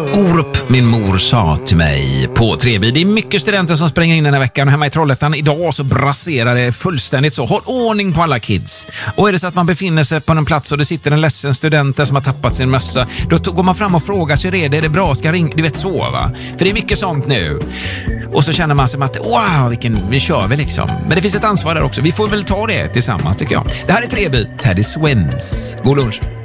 Orup, min mor, sa till mig på Treby. Det är mycket studenter som springer in den här veckan. Hemma i Trollhättan idag så braserar det fullständigt så. Håll ordning på alla kids. Och är det så att man befinner sig på en plats och det sitter en ledsen student där som har tappat sin mössa, då går man fram och frågar sig, är det bra? Ska ringa? Du vet så, va? För det är mycket sånt nu. Och så känner man sig att wow, vi kör vi liksom. Men det finns ett ansvar där också. Vi får väl ta det tillsammans, tycker jag. Det här är Treby, Teddy Swims. God lunch.